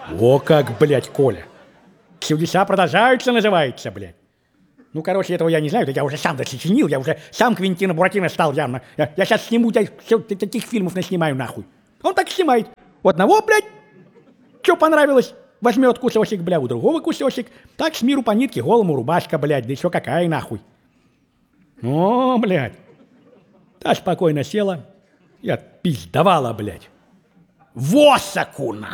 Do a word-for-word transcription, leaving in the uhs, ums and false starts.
О как, блядь, Коля. Чудеса продолжаются, называется, блядь. Ну, короче, этого я не знаю, я уже сам досочинил, я уже сам Квентино Буратино стал явно. Я, я сейчас сниму, я все, таких фильмов наснимаю нахуй. Он так снимает. У одного, блядь, что понравилось, возьмет кусочек, бля, у другого кусочек. Так с миру по нитке, голому рубашка, блядь, да еще какая нахуй. О, блядь. Та спокойно села и отпиздовала, блядь. Восаку, нахуй.